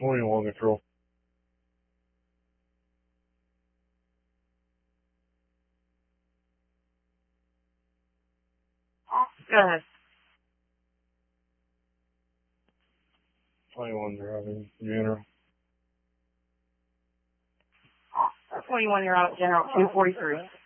21 control. Go ahead. 21 driving, general. 21, you're out, General 243.